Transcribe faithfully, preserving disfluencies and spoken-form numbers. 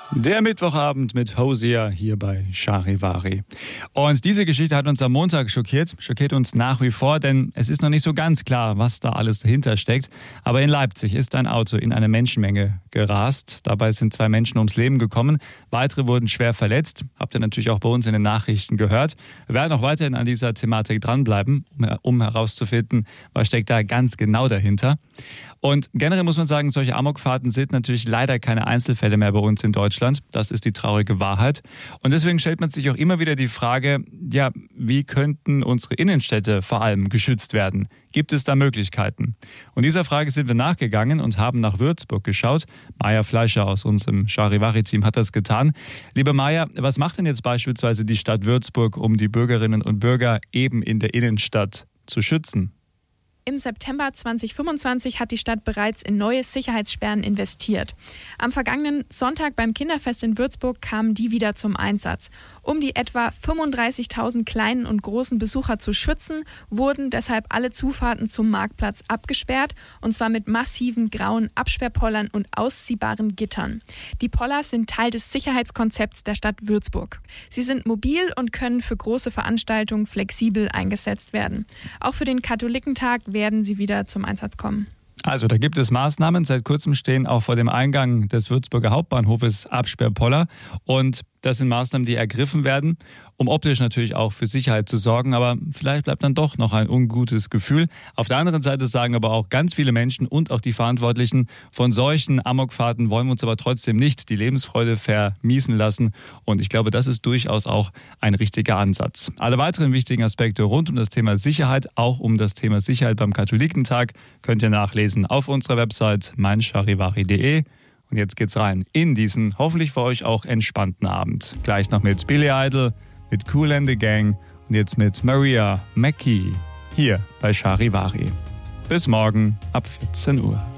Der Mittwochabend mit Hosier hier bei Charivari. Und diese Geschichte hat uns am Montag schockiert, schockiert uns nach wie vor, denn es ist noch nicht so ganz klar, was da alles dahinter steckt. Aber in Leipzig ist ein Auto in eine Menschenmenge gerast. Dabei sind zwei Menschen ums Leben gekommen. Weitere wurden schwer verletzt. Habt ihr natürlich auch bei uns in den Nachrichten gehört. Wir werden auch weiterhin an dieser Thematik dranbleiben, um herauszufinden, was steckt da ganz genau dahinter. Und generell muss man sagen, solche Amokfahrten sind natürlich leider keine Einzelfälle mehr bei uns in Deutschland. Das ist die traurige Wahrheit. Und deswegen stellt man sich auch immer wieder die Frage, ja, wie könnten unsere Innenstädte vor allem geschützt werden? Gibt es da Möglichkeiten? Und dieser Frage sind wir nachgegangen und haben nach Würzburg geschaut. Maja Fleischer aus unserem Charivari-Team hat das getan. Liebe Maja, was macht denn jetzt beispielsweise die Stadt Würzburg, um die Bürgerinnen und Bürger eben in der Innenstadt zu schützen? Im September zweitausendfünfundzwanzig hat die Stadt bereits in neue Sicherheitssperren investiert. Am vergangenen Sonntag beim Kinderfest in Würzburg kamen die wieder zum Einsatz. Um die etwa fünfunddreißigtausend kleinen und großen Besucher zu schützen, wurden deshalb alle Zufahrten zum Marktplatz abgesperrt, und zwar mit massiven grauen Absperrpollern und ausziehbaren Gittern. Die Poller sind Teil des Sicherheitskonzepts der Stadt Würzburg. Sie sind mobil und können für große Veranstaltungen flexibel eingesetzt werden. Auch für den Katholikentag werden sie wieder zum Einsatz kommen. Also da gibt es Maßnahmen. Seit kurzem stehen auch vor dem Eingang des Würzburger Hauptbahnhofes Absperrpoller. Und das sind Maßnahmen, die ergriffen werden, um optisch natürlich auch für Sicherheit zu sorgen. Aber vielleicht bleibt dann doch noch ein ungutes Gefühl. Auf der anderen Seite sagen aber auch ganz viele Menschen und auch die Verantwortlichen, von solchen Amokfahrten wollen wir uns aber trotzdem nicht die Lebensfreude vermiesen lassen. Und ich glaube, das ist durchaus auch ein richtiger Ansatz. Alle weiteren wichtigen Aspekte rund um das Thema Sicherheit, auch um das Thema Sicherheit beim Katholikentag, könnt ihr nachlesen auf unserer Website mein charivari punkt de. Und jetzt geht's rein in diesen hoffentlich für euch auch entspannten Abend. Gleich noch mit Billy Idol, mit Kool and the Gang und jetzt mit Maria Mackey hier bei Charivari. Bis morgen ab vierzehn Uhr.